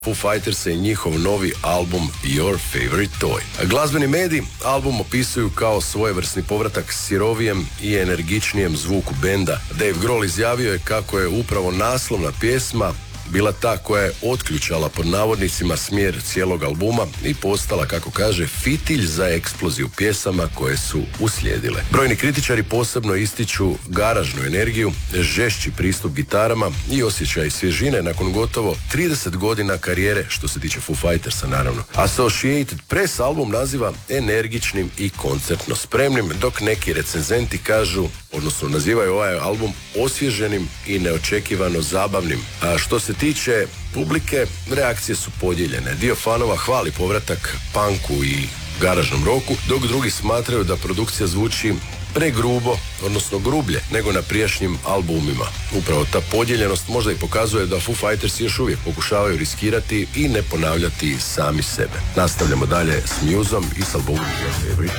Foo Fighters i njihov novi album Your Favorite Toy. Glazbeni mediji album opisuju kao svojevrsni povratak sirovijem i energičnijem zvuku benda. Dave Grohl izjavio je kako je upravo naslovna pjesma bila ta koja je otključala pod navodnicima smjer cijelog albuma i postala, kako kaže, fitilj za eksploziju pjesama koje su uslijedile. Brojni kritičari posebno ističu garažnu energiju, žešći pristup gitarama i osjećaj svježine nakon gotovo 30 godina karijere, što se tiče Foo Fightersa naravno. Associated Press album naziva energičnim i koncertno spremnim, dok neki recenzenti kažu, odnosno nazivaju ovaj album osvježenim i neočekivano zabavnim. A što se tiče publike, reakcije su podijeljene. Dio fanova hvali povratak punku i garažnom roku, dok drugi smatraju da produkcija zvuči pregrubo, odnosno grublje, nego na prijašnjim albumima. Upravo ta podijeljenost možda i pokazuje da Foo Fighters još uvijek pokušavaju riskirati i ne ponavljati sami sebe. Nastavljamo dalje s Museom i s albumom Your Favorite